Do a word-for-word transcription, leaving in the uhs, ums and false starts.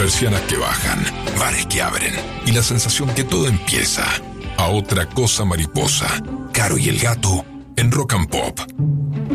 Persianas que bajan, bares que abren y la sensación que todo empieza. A otra cosa mariposa, Caro y el gato en Rock and Pop.